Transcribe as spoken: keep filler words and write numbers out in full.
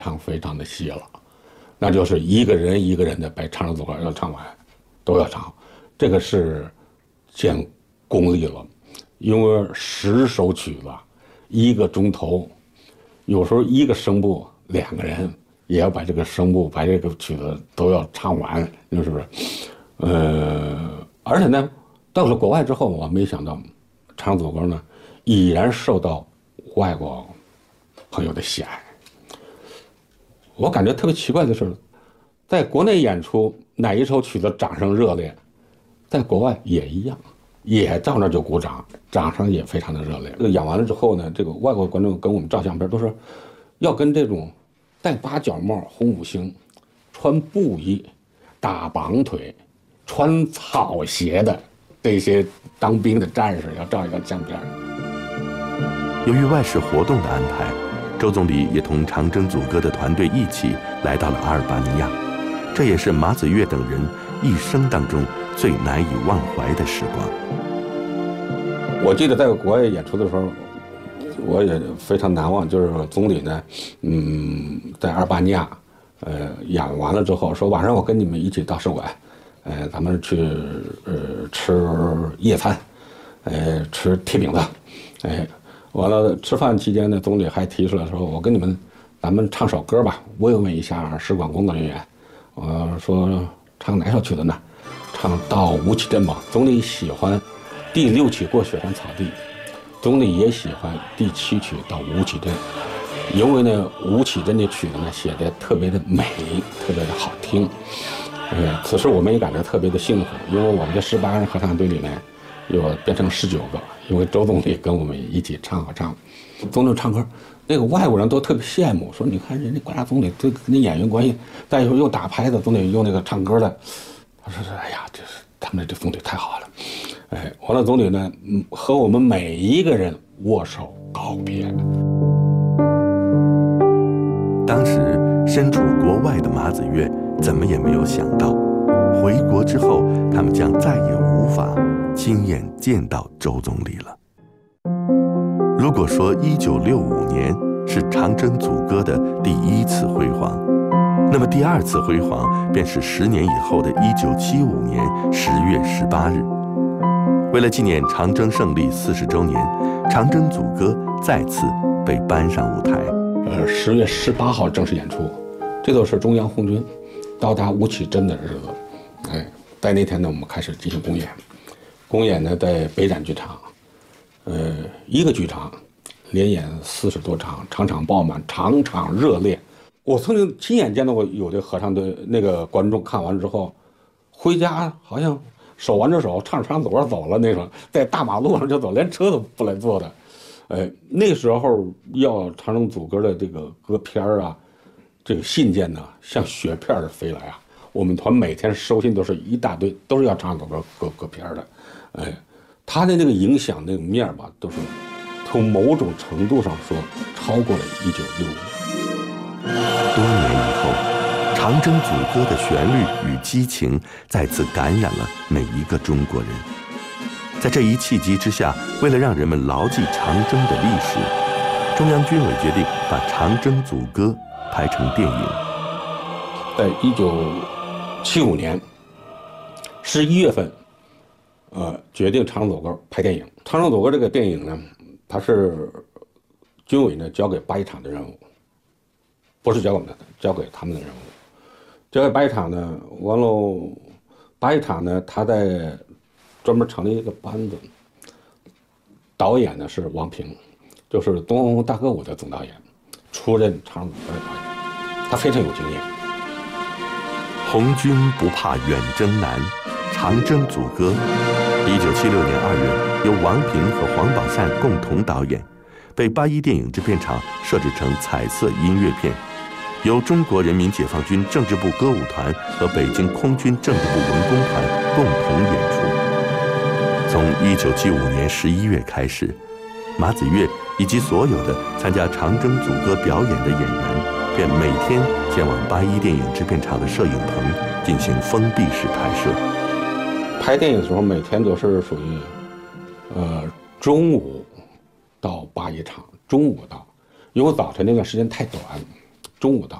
常非常的细了，那就是一个人一个人的把长征组歌要唱完，都要唱，这个是见功力了，因为十首曲子，一个钟头，有时候一个声部两个人也要把这个声部把这个曲子都要唱完，是不是？呃，而且呢，到了国外之后，我没想到长征组歌呢已然受到外国朋友的喜爱。我感觉特别奇怪的是，在国内演出哪一首曲子掌声热烈，在国外也一样，也到那就鼓掌，掌声也非常的热烈。这个演完了之后呢，这个外国观众跟我们照相片都是要跟这种戴八角帽、红五星、穿布衣、打绑腿、穿草鞋的这些当兵的战士要照一张相片。 由于外事活动的安排，周总理也同长征组歌的团队一起来到了阿尔巴尼亚，这也是马子越等人一生当中最难以忘怀的时光。 我记得在国外演出的时候，我也非常难忘，就是总理呢，嗯，在阿尔巴尼亚，呃，演完了之后说晚上我跟你们一起到使馆，呃，咱们去呃吃夜餐，呃，吃铁饼子，哎。完了，吃饭期间呢，总理还提出来说：“我跟你们，咱们唱首歌吧，慰问一下使馆工作人员。”我说唱哪首曲子呢？唱到吴启镇吧。总理喜欢第六曲过雪山草地，总理也喜欢第七曲到吴启镇，因为呢，吴启镇的曲子呢写的特别的美，特别的好听。呃，此时我们也感到特别的幸福，因为我们这十八人合唱队里面又变成十九个。因为周总理跟我们一起唱合唱，总理唱歌，那个外国人都特别羡慕，说你看人家国家总理这跟那演员关系，再以后又打拍子，总理又那个唱歌的，他说哎呀，这是他们这总理太好了，哎，完了总理呢，嗯，和我们每一个人握手告别。 当时身处国外的马子越怎么也没有想到，回国之后他们将再也无法亲眼见到周总理了。如果说一九六五年是长征组歌的第一次辉煌，那么第二次辉煌便是十年以后的一九七五年十月十八日。为了纪念长征胜利四十周年，长征组歌再次被搬上舞台。 呃，十月十八号正式演出，这都是中央红军到达吴启镇的日子。哎，在那天呢，我们开始进行公演。公演呢，在北展剧场，呃，一个剧场连演四十多场，场场爆满，场场热烈。我曾经亲眼见到过有的合唱队那个观众看完之后，回家好像手挽着手唱着唱着走着走了那种，在大马路上就走，连车都不来坐的。哎，那时候要长征组歌的这个歌片啊，这个信件呢，像雪片儿飞来啊。我们团每天收信都是一大堆，都是要长征组歌歌歌片的。哎，他的那个影响那个面吧，都是从某种程度上说超过了一九六五年。 多年以后，长征组歌的旋律与激情再次感染了每一个中国人。在这一契机之下，为了让人们牢记长征的历史，中央军委决定把长征组歌拍成电影。 在一九七五年十一月份，呃，决定长征组歌拍电影。长征组歌这个电影呢，它是军委呢交给八一厂的任务，不是交给我们的，交给他们的任务。交给八一厂呢，完喽，八一厂呢，他在专门成立一个班子，导演呢是王平，就是《东方红大歌舞》的总导演，出任长征组歌的导演，他非常有经验。 红军不怕远征难，长征组歌，一九七六年二月，由王平和黄宝善共同导演，被八一电影制片厂设置成彩色音乐片，由中国人民解放军政治部歌舞团和北京空军政治部文工团共同演出。从一九七五年十一月开始，马子越以及所有的参加长征组歌表演的演员，便每天前往八一电影制片厂的摄影棚进行封闭式拍摄。 拍电影的时候，每天都是属于，呃，中午到八一厂，中午到，因为早晨那段时间太短， 中午到。